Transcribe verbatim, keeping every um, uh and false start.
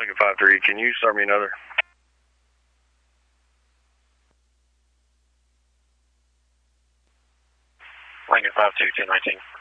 Lincoln five three, can you start me another? Lincoln five two, ten nineteen.